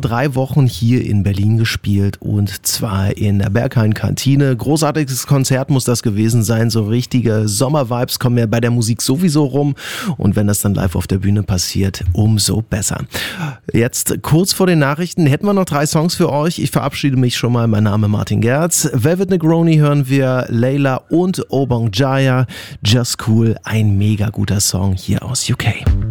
3 Wochen hier in Berlin gespielt und zwar in der Berghain-Kantine. Großartiges Konzert muss das gewesen sein, so richtige Sommervibes kommen ja bei der Musik sowieso rum und wenn das dann live auf der Bühne passiert, umso besser. Jetzt kurz vor den Nachrichten hätten wir noch 3 Songs für euch. Ich verabschiede mich schon mal, mein Name Martin Gerz. Velvet Negroni hören wir, Layla und Obong Jaya. Just Cool, ein mega guter Song hier aus UK.